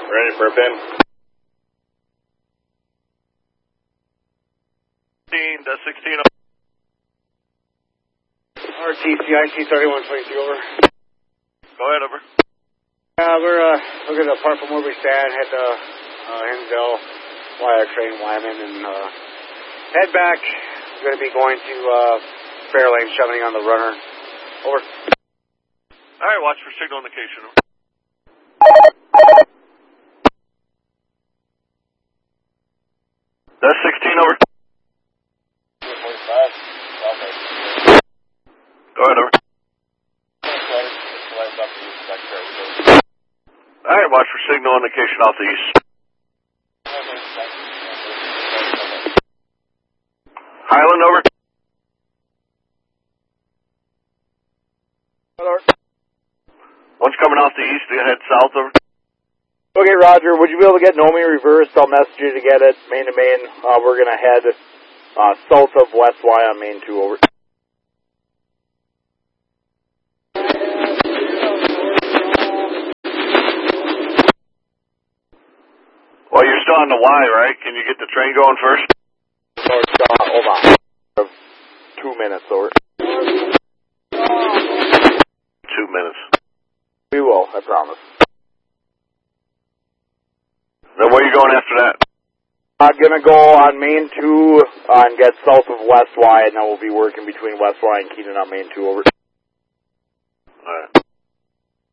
Ready for a bin. 16, RTCIC 3123 over. Go ahead, over. We're looking to depart from where we stand, head to Hinsdale, via train Wyman, and head back. We're going to be going to Fairlane, shoving on the runner. Over. All right, watch for signal indication. That's 16, over. 45. Go ahead, over. All right, watch for signal indication off the east. Highland, over. One's coming off the east, you head south, over. Okay, Roger. Would you be able to get Nomi reversed? I'll message you to get it, main to main. We're going to head south of West Y on main 2, over. Well, you're still on the Y, right? Can you get the train going first? Hold on. 2 minutes, over. 2 minutes. We will, I promise. Then where are you going after that? I'm going to go on main 2 and get south of West Y, and then we'll be working between West Y and Keenan on main 2, over. All right.